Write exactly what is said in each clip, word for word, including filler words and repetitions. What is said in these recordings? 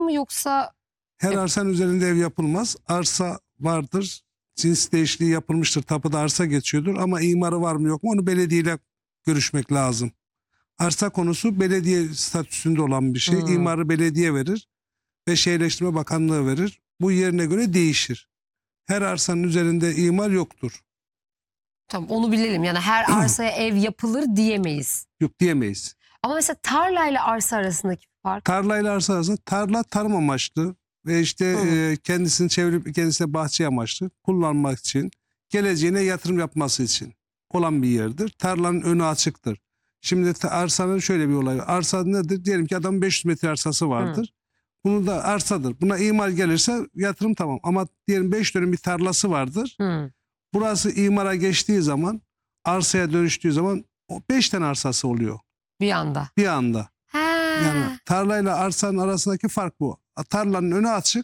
mı yoksa? Her arsanın üzerinde ev yapılmaz. Arsa vardır. Cins değişikliği yapılmıştır. Tapuda arsa geçiyordur. Ama imarı var mı yok mu onu belediyeyle görüşmek lazım. Arsa konusu belediye statüsünde olan bir şey. Hmm. İmarı belediye verir ve Şehirleştirme Bakanlığı verir. Bu yerine göre değişir. Her arsanın üzerinde imar yoktur. Tamam, onu bilelim. Yani her arsaya ev yapılır diyemeyiz. Yok diyemeyiz. Ama mesela tarlayla arsa arasındaki fark? Tarlayla arsa arasında tarla tarım amaçlı ve işte e, kendisini çevirip kendisine bahçe amaçlı kullanmak için, geleceğine yatırım yapması için olan bir yerdir. Tarlanın önü açıktır. Şimdi arsanın şöyle bir olayı var. Arsa nedir? Diyelim ki adam beş yüz metre arsası vardır. Hı. Bunu da arsadır. Buna imar gelirse yatırım tamam. Ama diyelim beş dönüm bir tarlası vardır. Hı. Burası imara geçtiği zaman, arsaya dönüştüğü zaman o beş tane arsası oluyor. Bir anda. Bir anda. He. Yani tarlayla arsanın arasındaki fark bu. Tarlanın önü açık.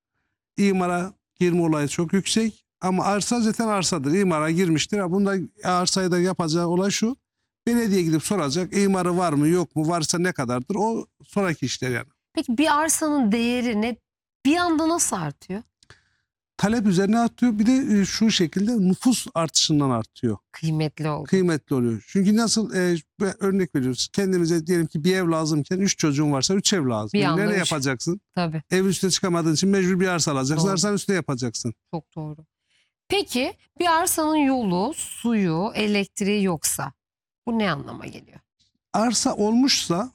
İmara girme olayı çok yüksek. Ama arsa zaten arsadır. İmara girmiştir. Bunda arsayı da yapacağı olay şu. Belediye gidip soracak. İmarı var mı yok mu? Varsa ne kadardır? O sonraki işler yani. Peki bir arsanın değeri ne? Bir anda nasıl artıyor? Talep üzerine artıyor. Bir de şu şekilde nüfus artışından artıyor. Kıymetli oldu. Kıymetli oluyor. Çünkü nasıl e, örnek veriyoruz. Kendimize diyelim ki bir ev lazımken üç çocuğun varsa üç ev lazım. Bir anda Nereye üç. yapacaksın? Tabii. Ev üstüne çıkamadığın için mecbur bir arsa alacaksın. Doğru. Arsanın üstüne yapacaksın. Çok doğru. Peki bir arsanın yolu, suyu, elektriği yoksa bu ne anlama geliyor? Arsa olmuşsa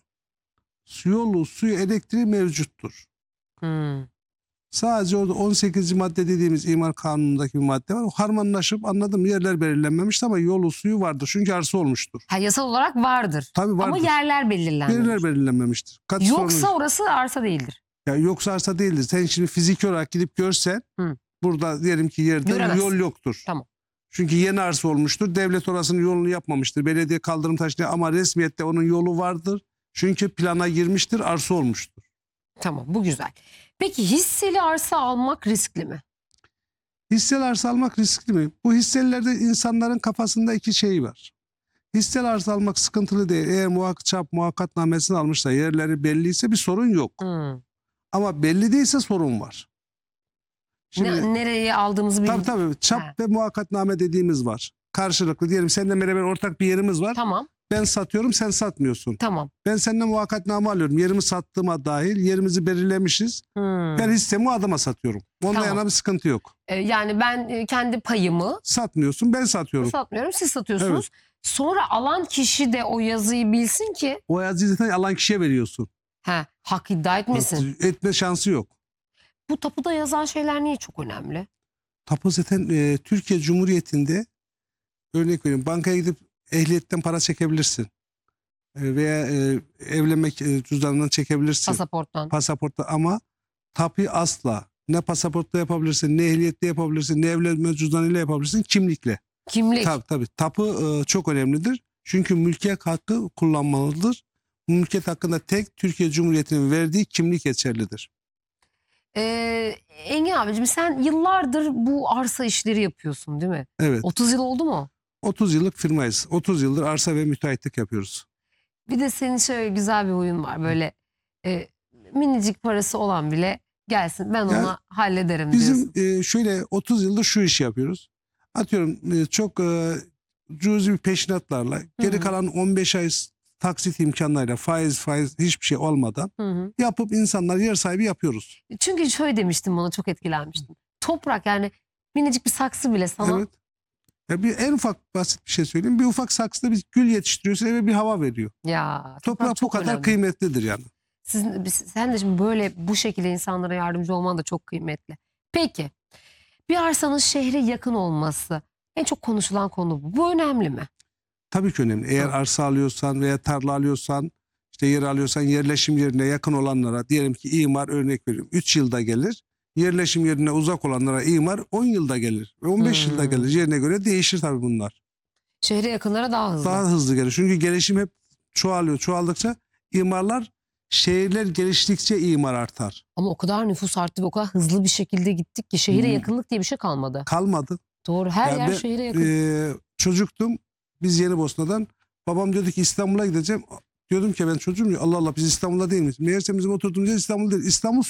yolu, suyu, elektriği mevcuttur. Hmm. Sadece orada on sekizinci madde dediğimiz imar kanunundaki bir madde var. O harmanlaşıp anladım yerler belirlenmemiş ama yolu, suyu vardır. Çünkü arsa olmuştur. Ha, yasal olarak vardır. Tabii vardır. Ama yerler belirlenmemiş. Yerler belirlenmemiştir. Kaç Yoksa sorun... orası arsa değildir. Ya yoksa arsa değildir. Sen şimdi fiziki olarak gidip görsen Hı. burada diyelim ki yerde Göremezsin. yol yoktur. Tamam. Çünkü yeni arsa olmuştur. Devlet orasının yolunu yapmamıştır. Belediye kaldırım taşıyor ama resmiyette onun yolu vardır. Çünkü plana girmiştir, arsa olmuştur. Tamam, bu güzel. Peki hisseli arsa almak riskli mi? Hisseli arsa almak riskli mi? Bu hisselilerde insanların kafasında iki şey var. Hisseli arsa almak sıkıntılı değil. Eğer muhakkak çap muhakkaknamesini almışsa, yerleri belliyse bir sorun yok. Hmm. Ama belli değilse sorun var. Şimdi, ne, nereye aldığımızı tabii bilmiyorum. tabii çap He. ve muhakkakname dediğimiz var. Karşılıklı diyelim seninle beraber ortak bir yerimiz var. Tamam. Ben satıyorum, sen satmıyorsun. Tamam. Ben senden muhakkakname alıyorum. Yerimi sattığıma dahil yerimizi belirlemişiz. Hmm. Ben hissemi o adama satıyorum. Onda Tamam. yana bir sıkıntı yok. Ee, yani ben e, kendi payımı Satmıyorsun, ben satıyorum. satmıyorum, siz satıyorsunuz. Sonra alan kişi de o yazıyı bilsin ki O yazıyı zaten alan kişiye veriyorsun. he, hak iddia etmesin. Etme şansı yok. Bu tapuda yazan şeyler niye çok önemli? Tapu zaten e, Türkiye Cumhuriyeti'nde örnek vereyim bankaya gidip ehliyetten para çekebilirsin. E, veya e, evlenmek e, cüzdanından çekebilirsin. Pasaporttan. Pasaportta ama tapu asla. Ne pasaportla yapabilirsin, ne ehliyette yapabilirsin, ne evlenme cüzdanıyla yapabilirsin, kimlikle. Kimlik. Tabii tabii. Tapu e, çok önemlidir. Çünkü mülkiyet hakkı kullanmalıdır. Mülkiyet hakkında tek Türkiye Cumhuriyeti'nin verdiği kimlik geçerlidir. Ee, Engin abicim sen yıllardır bu arsa işleri yapıyorsun değil mi? Evet. otuz yıl oldu mu? otuz yıllık firmayız. otuz yıldır arsa ve müteahhitlik yapıyoruz. Bir de senin şöyle güzel bir huyun var. Böyle e, minicik parası olan bile gelsin ben ona Yani hallederim Bizim diyorsun. e, şöyle otuz yıldır şu işi yapıyoruz. Atıyorum e, çok e, cüzi bir peşinatlarla geri Hı hı. kalan on beş ay taksit imkanlarıyla faiz faiz hiçbir şey olmadan Hı hı. yapıp insanlar yer sahibi yapıyoruz. Çünkü şöyle demiştim, bana çok etkilenmiştim. Toprak, yani minicik bir saksı bile sana. Evet. Ya bir en ufak basit bir şey söyleyeyim. Bir ufak saksıda bir gül yetiştiriyorsa eve bir hava veriyor. Ya Toprak bu çok kadar önemli. kıymetlidir yani. Sizin, sen de şimdi böyle bu şekilde insanlara yardımcı olman da çok kıymetli. Peki bir arsanın şehre yakın olması en çok konuşulan konu bu. Bu önemli mi? Tabii ki önemli. Eğer Hı. arsa alıyorsan veya tarla alıyorsan, işte yer alıyorsan yerleşim yerine yakın olanlara diyelim ki imar örnek veriyorum üç yılda gelir. Yerleşim yerine uzak olanlara imar on yılda gelir. Ve on beş Hmm. yılda gelir. Yerine göre değişir tabii bunlar. Şehre yakınlara daha hızlı. Daha hızlı gelir. Çünkü gelişim hep çoğalıyor. Çoğaldıkça imarlar, şehirler geliştikçe imar artar. Ama o kadar nüfus arttı ve o kadar hızlı bir şekilde gittik ki şehire Hmm. yakınlık diye bir şey kalmadı. Kalmadı. Doğru, her Yani yer ben, şehire yakın. E, çocuktum. Biz Yenibosna'dan. Babam diyordu ki İstanbul'a gideceğim. Diyordum ki ben çocuğum ya Allah Allah biz İstanbul'da değil miyiz? Meğerse bizim oturduğumuz yer İstanbul değil. İstanbul